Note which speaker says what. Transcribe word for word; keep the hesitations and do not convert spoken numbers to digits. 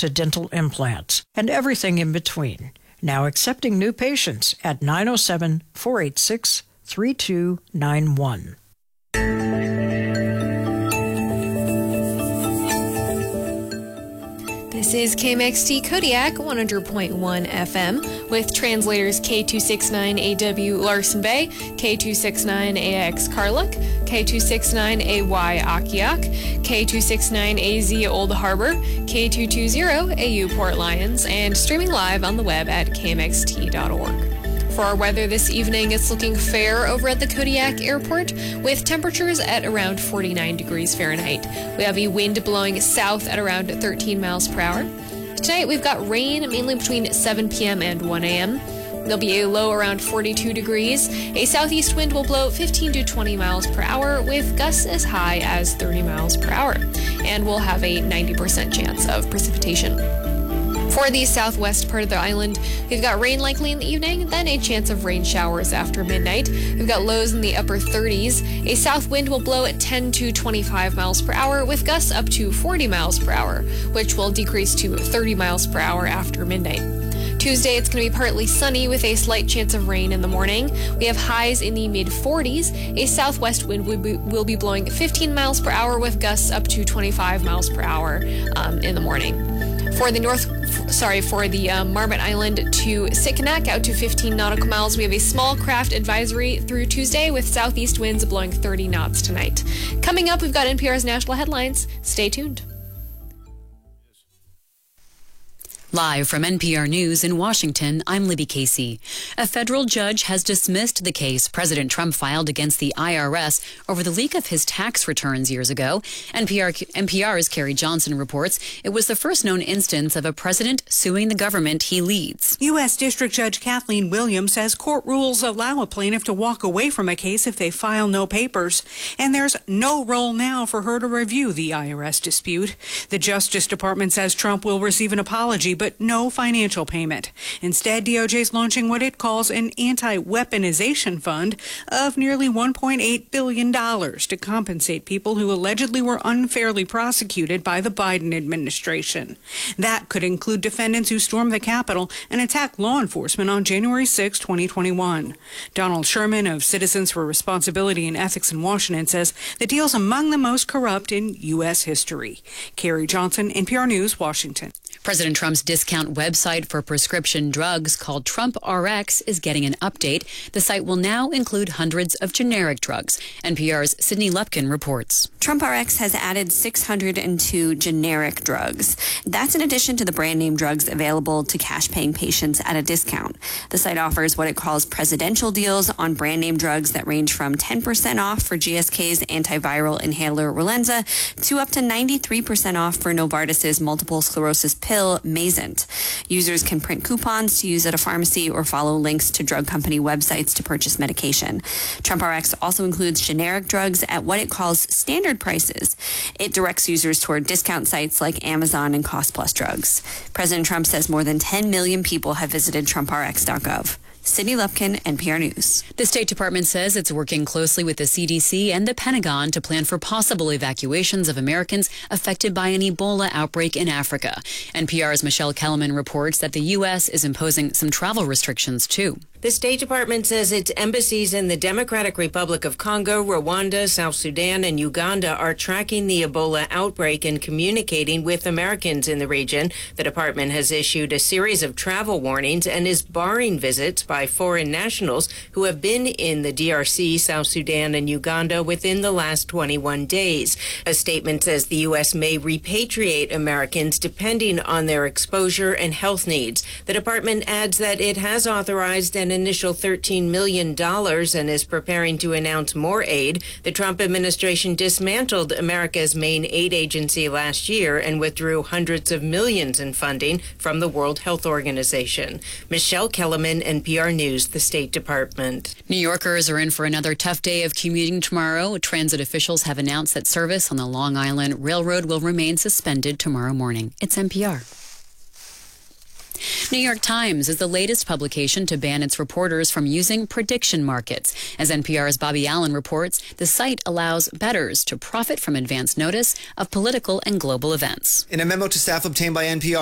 Speaker 1: to dental implants, and everything in between. Now accepting new patients at nine oh seven, four eight six, three two nine one.
Speaker 2: This is K M X T Kodiak one hundred point one F M with translators K two sixty-nine A W Larson Bay, K two sixty-nine A X Karluk, K two sixty-nine A Y Akiak, K two sixty-nine A Z Old Harbor, K two twenty A U Port Lions, and streaming live on the web at K M X T dot org. For our weather this evening, it's looking fair over at the Kodiak Airport with temperatures at around forty-nine degrees Fahrenheit. We have a wind blowing south at around thirteen miles per hour. Tonight we've got rain mainly between seven p.m. and one a.m. There'll be a low around forty-two degrees. A southeast wind will blow fifteen to twenty miles per hour with gusts as high as thirty miles per hour. And we'll have a ninety percent chance of precipitation. For the southwest part of the island, we've got rain likely in the evening, then a chance of rain showers after midnight. We've got lows in the upper thirties. A south wind will blow at ten to twenty-five miles per hour with gusts up to forty miles per hour, which will decrease to thirty miles per hour after midnight. Tuesday, it's going to be partly sunny with a slight chance of rain in the morning. We have highs in the mid forties. A southwest wind will be, will be blowing fifteen miles per hour with gusts up to twenty-five miles per hour um, in the morning. For the north, sorry, for the uh, Marmot Island to Sitkinak out to fifteen nautical miles, we have a small craft advisory through Tuesday with southeast winds blowing thirty knots tonight. Coming up, we've got N P R's national headlines. Stay tuned.
Speaker 3: Live from N P R News in Washington, I'm Libby Casey. A federal judge has dismissed the case President Trump filed against the I R S over the leak of his tax returns years ago. N P R, N P R's Carrie Johnson reports it was the first known instance of a president suing the government he leads.
Speaker 4: U S. District Judge Kathleen Williams says court rules allow a plaintiff to walk away from a case if they file no papers, and there's no role now for her to review the I R S dispute. The Justice Department says Trump will receive an apology, but no financial payment. Instead, D O J is launching what it calls an anti-weaponization fund of nearly one point eight billion dollars to compensate people who allegedly were unfairly prosecuted by the Biden administration. That could include defendants who stormed the Capitol and attacked law enforcement on January sixth, twenty twenty-one. Donald Sherman of Citizens for Responsibility and Ethics in Washington says the deal's among the most corrupt in U S history. Carrie Johnson, N P R News, Washington.
Speaker 3: President Trump's discount website for prescription drugs called Trump R X is getting an update. The site will now include hundreds of generic drugs. N P R's Sydney Lupkin reports.
Speaker 5: Trump R X has added six hundred two generic drugs. That's in addition to the brand name drugs available to cash-paying patients at a discount. The site offers what it calls presidential deals on brand name drugs that range from ten percent off for G S K's antiviral inhaler Relenza to up to ninety-three percent off for Novartis's multiple sclerosis pill Mayzent. Users can print coupons to use at a pharmacy or follow links to drug company websites to purchase medication. Trump R X also includes generic drugs at what it calls standard prices. It directs users toward discount sites like Amazon and Cost Plus Drugs. President Trump says more than ten million people have visited Trump R X dot gov. Sydney Lupkin, N P R News.
Speaker 3: The State Department says it's working closely with the C D C and the Pentagon to plan for possible evacuations of Americans affected by an Ebola outbreak in Africa. N P R's Michelle Kellerman reports that the U S is imposing some travel restrictions, too.
Speaker 6: The State Department says its embassies in the Democratic Republic of Congo, Rwanda, South Sudan, and Uganda are tracking the Ebola outbreak and communicating with Americans in the region. The department has issued a series of travel warnings and is barring visits by foreign nationals who have been in the D R C, South Sudan, and Uganda within the last twenty-one days. A statement says the U S may repatriate Americans depending on their exposure and health needs. The department adds that it has authorized an initial thirteen million dollars and is preparing to announce more aid. The Trump administration dismantled America's main aid agency last year and withdrew hundreds of millions in funding from the World Health Organization. Michelle Kellerman, N P R News, the State Department.
Speaker 3: New Yorkers are in for another tough day of commuting tomorrow. Transit officials have announced that service on the Long Island Railroad will remain suspended tomorrow morning. It's N P R. New York Times is the latest publication to ban its reporters from using prediction markets. As N P R's Bobby Allen reports, the site allows bettors to profit from advance notice of political and global events.
Speaker 7: In a memo to staff obtained by N P R,